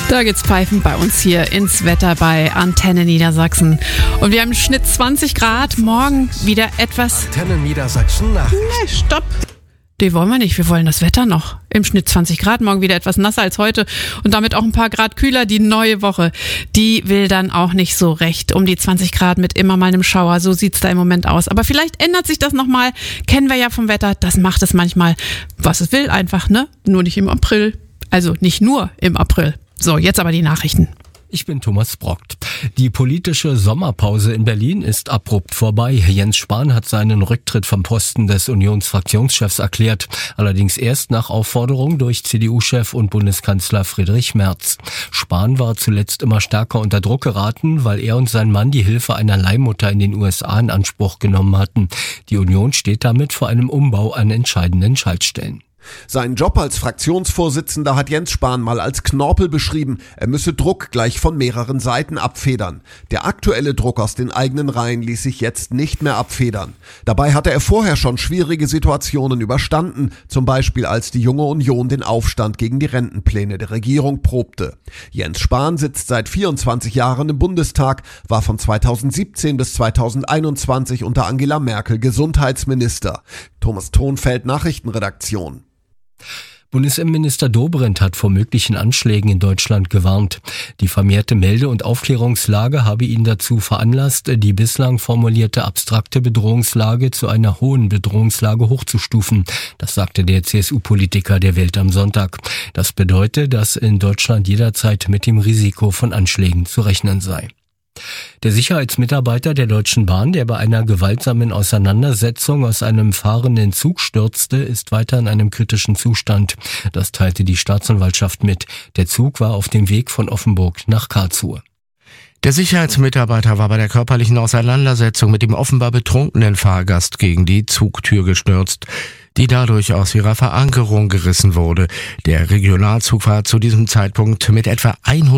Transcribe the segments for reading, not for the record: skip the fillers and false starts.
Da geht's pfeifend bei uns hier ins Wetter bei Antenne Niedersachsen. Und wir haben im Schnitt 20 Grad. Morgen wieder etwas... Antenne Niedersachsen Nacht. Nee, stopp. Die wollen wir nicht. Wir wollen das Wetter noch. Im Schnitt 20 Grad. Morgen wieder etwas nasser als heute. Und damit auch ein paar Grad kühler. Die neue Woche, die will dann auch nicht so recht. Um die 20 Grad mit immer mal einem Schauer. So sieht's da im Moment aus. Aber vielleicht ändert sich das nochmal. Kennen wir ja vom Wetter. Das macht es manchmal, was es will einfach, ne? Nur nicht im April. Also nicht nur im April. So, jetzt aber die Nachrichten. Ich bin Thomas Brockt. Die politische Sommerpause in Berlin ist abrupt vorbei. Jens Spahn hat seinen Rücktritt vom Posten des Unionsfraktionschefs erklärt. Allerdings erst nach Aufforderung durch CDU-Chef und Bundeskanzler Friedrich Merz. Spahn war zuletzt immer stärker unter Druck geraten, weil er und sein Mann die Hilfe einer Leihmutter in den USA in Anspruch genommen hatten. Die Union steht damit vor einem Umbau an entscheidenden Schaltstellen. Seinen Job als Fraktionsvorsitzender hat Jens Spahn mal als Knorpel beschrieben. Er müsse Druck gleich von mehreren Seiten abfedern. Der aktuelle Druck aus den eigenen Reihen ließ sich jetzt nicht mehr abfedern. Dabei hatte er vorher schon schwierige Situationen überstanden, zum Beispiel als die Junge Union den Aufstand gegen die Rentenpläne der Regierung probte. Jens Spahn sitzt seit 24 Jahren im Bundestag, war von 2017 bis 2021 unter Angela Merkel Gesundheitsminister. Thomas Thonfeld, Nachrichtenredaktion. Bundesinnenminister Dobrindt hat vor möglichen Anschlägen in Deutschland gewarnt. Die vermehrte Melde- und Aufklärungslage habe ihn dazu veranlasst, die bislang formulierte abstrakte Bedrohungslage zu einer hohen Bedrohungslage hochzustufen. Das sagte der CSU-Politiker der Welt am Sonntag. Das bedeutet, dass in Deutschland jederzeit mit dem Risiko von Anschlägen zu rechnen sei. Der Sicherheitsmitarbeiter der Deutschen Bahn, der bei einer gewaltsamen Auseinandersetzung aus einem fahrenden Zug stürzte, ist weiter in einem kritischen Zustand. Das teilte die Staatsanwaltschaft mit. Der Zug war auf dem Weg von Offenburg nach Karlsruhe. Der Sicherheitsmitarbeiter war bei der körperlichen Auseinandersetzung mit dem offenbar betrunkenen Fahrgast gegen die Zugtür gestürzt, die dadurch aus ihrer Verankerung gerissen wurde. Der Regionalzug war zu diesem Zeitpunkt mit etwa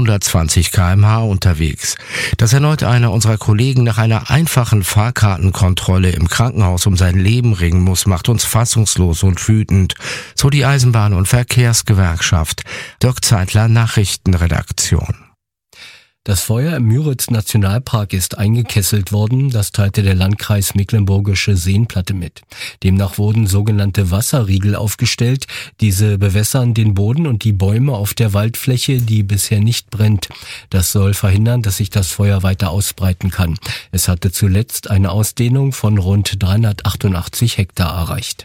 120 km/h unterwegs. Dass erneut einer unserer Kollegen nach einer einfachen Fahrkartenkontrolle im Krankenhaus um sein Leben ringen muss, macht uns fassungslos und wütend. So die Eisenbahn- und Verkehrsgewerkschaft. Dirk Zeitler, Nachrichtenredaktion. Das Feuer im Müritz-Nationalpark ist eingekesselt worden, das teilte der Landkreis Mecklenburgische Seenplatte mit. Demnach wurden sogenannte Wasserriegel aufgestellt. Diese bewässern den Boden und die Bäume auf der Waldfläche, die bisher nicht brennt. Das soll verhindern, dass sich das Feuer weiter ausbreiten kann. Es hatte zuletzt eine Ausdehnung von rund 388 Hektar erreicht.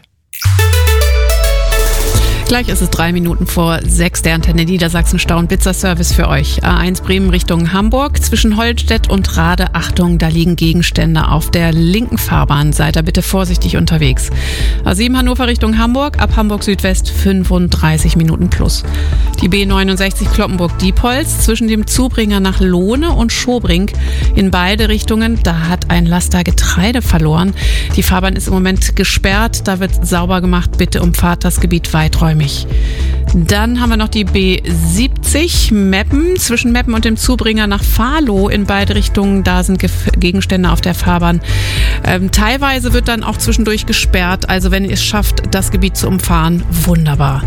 Gleich ist es 3 Minuten vor 6, der Antenne Niedersachsen Stau- und Blitzer-Service für euch. A1 Bremen Richtung Hamburg, zwischen Holstedt und Rade. Achtung, da liegen Gegenstände auf der linken Fahrbahn. Seid da bitte vorsichtig unterwegs. A7 Hannover Richtung Hamburg, ab Hamburg Südwest 35 Minuten plus. Die B69 Cloppenburg-Diepholz, zwischen dem Zubringer nach Lohne und Schobrink in beide Richtungen. Da hat ein Laster Getreide verloren. Die Fahrbahn ist im Moment gesperrt, da wird sauber gemacht. Bitte umfahrt das Gebiet weiträumig. Dann haben wir noch die B70 Meppen, zwischen Meppen und dem Zubringer nach Fahlow in beide Richtungen. Da sind Gegenstände auf der Fahrbahn. Teilweise wird dann auch zwischendurch gesperrt. Also wenn ihr es schafft, das Gebiet zu umfahren, wunderbar.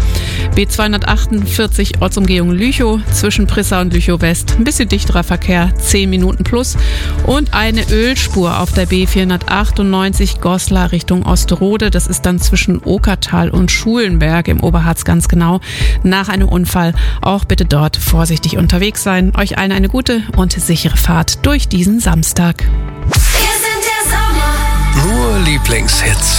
B248 Ortsumgehung Lüchow, zwischen Prissa und Lüchow West. Ein bisschen dichterer Verkehr, 10 Minuten plus. Und eine Ölspur auf der B498 Goslar Richtung Osterode. Das ist dann zwischen Okertal und Schulenberg im Oberharz ganz genau. Nach einem Unfall auch bitte dort vorsichtig unterwegs sein. Euch allen eine gute und sichere Fahrt durch diesen Samstag. Wir sind der Sommer. Nur Lieblingshits.